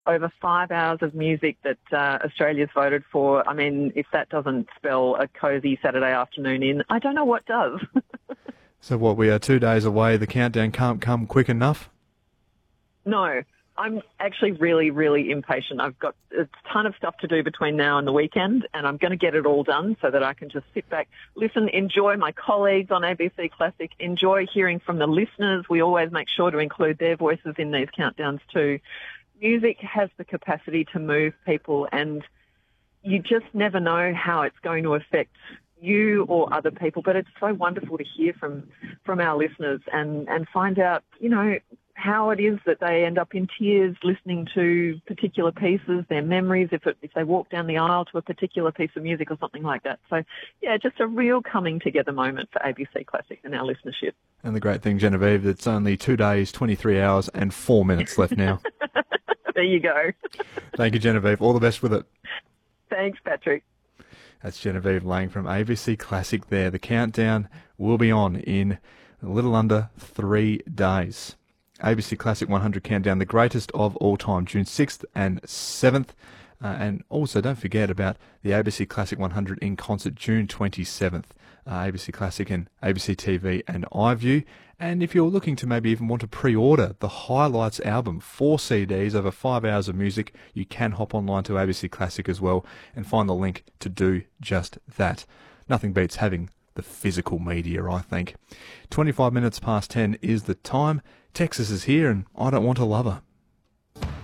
over 5 hours of music that Australia's voted for. I mean, if that doesn't spell a cosy Saturday afternoon in, I don't know what does. So what, we are 2 days away. The countdown can't come quick enough? No, I'm actually really, really impatient. I've got a ton of stuff to do between now and the weekend, and I'm going to get it all done so that I can just sit back, listen, enjoy my colleagues on ABC Classic, enjoy hearing from the listeners. We always make sure to include their voices in these countdowns too. Music has the capacity to move people, and you just never know how it's going to affect you or other people, but it's so wonderful to hear from our listeners and find out, you know, how it is that they end up in tears listening to particular pieces, their memories, if they walk down the aisle to a particular piece of music or something like that. So, yeah, just a real coming together moment for ABC Classic and our listenership. And the great thing, Genevieve, it's only 2 days, 23 hours and 4 minutes left now. There you go. Thank you, Genevieve. All the best with it. Thanks, Patrick. That's Genevieve Lang from ABC Classic there. The countdown will be on in a little under 3 days. ABC Classic 100 Countdown, the greatest of all time, June 6th and 7th. And also don't forget about the ABC Classic 100 in concert, June 27th. ABC Classic and ABC TV and iView. And if you're looking to maybe even want to pre-order the Highlights album, 4 CDs over 5 hours of music, you can hop online to ABC Classic as well and find the link to do just that. Nothing beats having the physical media, I think. 25 minutes past 10 is the time. Texas is here and I don't want to love her.